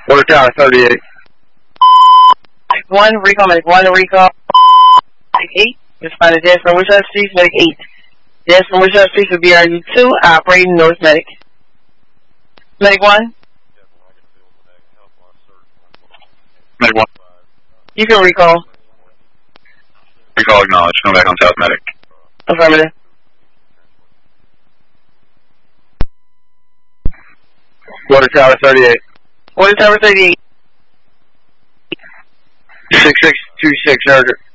Water Tower 38. One, recall, medic 1 to recall. Medic 8, respond to Jazz from Wishart Street, medic 8. Jazz from Wishart Street for BRU 2, operating North medic. Medic 1. Medic 1. You can recall. Recall acknowledged. Come back on South medic. Affirmative. Water Tower 38. Water Tower 38. 6626, urgent.